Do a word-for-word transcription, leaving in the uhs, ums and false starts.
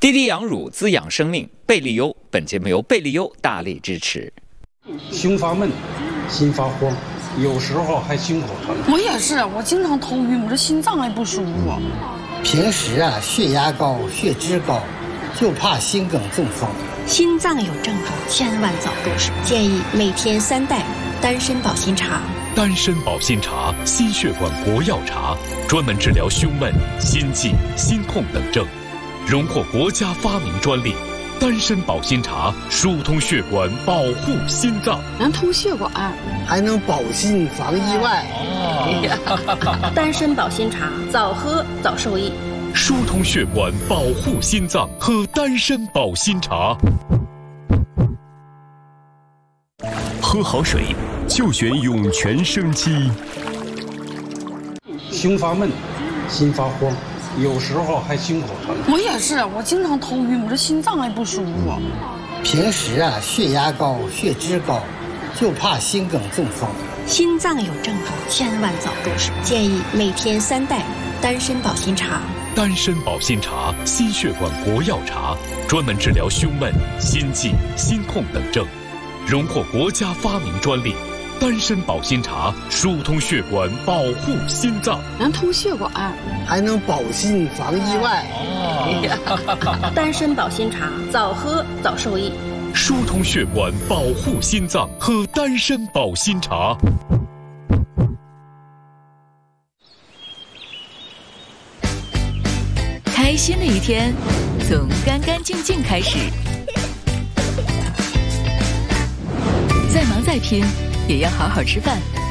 滴滴养乳滋养生命，贝利优本节目由贝利优大力支持。 胸发闷，心发慌，有时候还心口疼。 我也是，我经常头晕，我这心脏还不舒服。 平时啊，血压高、血脂高，就怕心梗中风。 心脏有症状，千万早动手。建议每天三袋丹参保心茶。 丹参保心茶，心血管国药茶，专门治疗胸闷、心悸、心痛等症，荣获国家发明专利。丹参保心茶疏通血管，保护心脏， 能通血管， 还能保心防意外。 哦、丹参保心茶，早喝早受益。 疏通血管，保护心脏，喝丹参保心茶。 喝好水就选涌泉生机。 胸发闷，心发慌，有时候还心口疼。 我也是，我经常头晕，我这心脏还不舒服。 平时啊，血压高、血脂高，就怕心梗中风。 心脏有症状，千万早动手。建议每天三袋丹参保心茶。 丹参保心茶，心血管国药茶，专门治疗胸闷、心悸、心痛等症，荣获国家发明专利。丹参保心茶疏通血管，保护心脏， 能通血管， 还能保心防意外。 哦、丹参保心茶，早喝早受益。 疏通血管，保护心脏，喝丹参保心茶。 开心的一天，从干干净净开始。再忙再拼，也要好好吃饭。